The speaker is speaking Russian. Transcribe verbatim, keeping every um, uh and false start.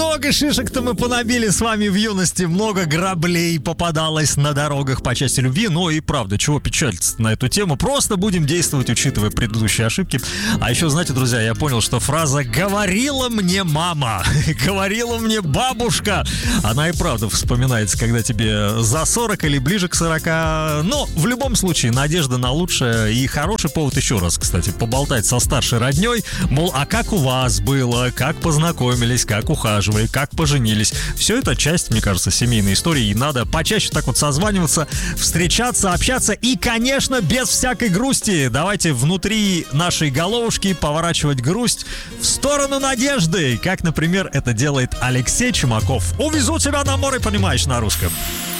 много шишек-то мы понабили с вами в юности, много граблей попадалось на дорогах по части любви, но и правда, чего печалиться на эту тему, просто будем действовать, учитывая предыдущие ошибки. А еще, знаете, друзья, я понял, что фраза «говорила мне мама», «говорила мне бабушка», она и правда вспоминается, когда тебе за сорок или ближе к сорока, но в любом случае надежда на лучшее и хороший повод еще раз, кстати, поболтать со старшей родней, мол, а как у вас было, как познакомились, как ухаживали, как поженились. Все это часть, мне кажется, семейной истории, и надо почаще так вот созваниваться, встречаться, общаться и, конечно, без всякой грусти. Давайте внутри нашей головушки поворачивать грусть в сторону надежды, как, например, это делает Алексей Чумаков. «Увезу тебя на море», понимаешь, на русском.